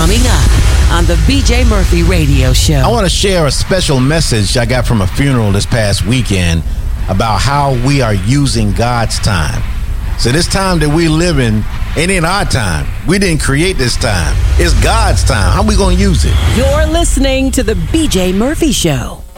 Coming up on the BJ Murphy Radio Show. I want to share a special message I got from a funeral this past weekend about how we are using God's time. So this time that we live in ain't in our time. We didn't create this time. It's God's time. How are we going to use it? You're listening to the BJ Murphy Show.